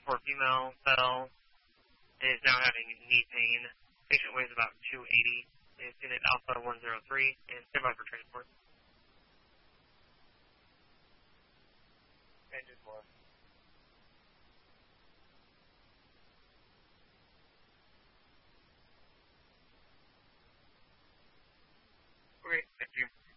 4 female fell, is now having knee pain. Patient weighs about 280. Is unit Alpha 103, and stand by for transport. Engine 4.